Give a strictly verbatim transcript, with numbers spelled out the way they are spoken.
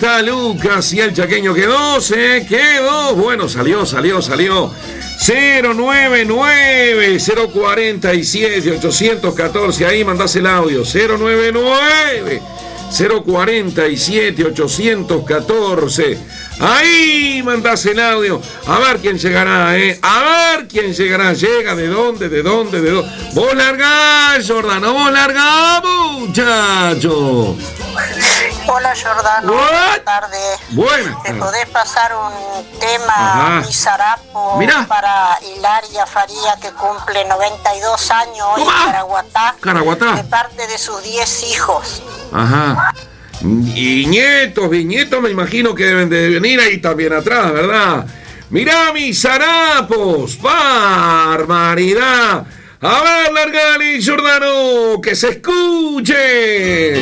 está Lucas y el chaqueño quedó, se quedó. Bueno, salió, salió, salió. cero nueve nueve, cero cuatro siete, ocho uno cuatro. Ahí mandás el audio. cero nueve nueve, cero cuatro siete, ocho uno cuatro. Ahí mandás el audio. A ver quién llegará, ¿eh? A ver quién llegará. Llega, ¿de dónde? ¿De dónde? ¿De dónde? Vos largás, Jordano. Vos largás, muchacho. Hola, Jordano. What? Buenas tardes. Buenas ¿Te tardes. podés pasar un tema, Ajá. mi zarapo, Mirá. para Hilaria Faría, que cumple noventa y dos años hoy en Tomá. Caraguatá? Caraguatá. De parte de sus diez hijos. Ajá. Y nietos, bisnietos, me imagino que deben de venir ahí también atrás, ¿verdad? Mirá mis harapos, barbaridad. A ver, largali, Jordano, que se escuche.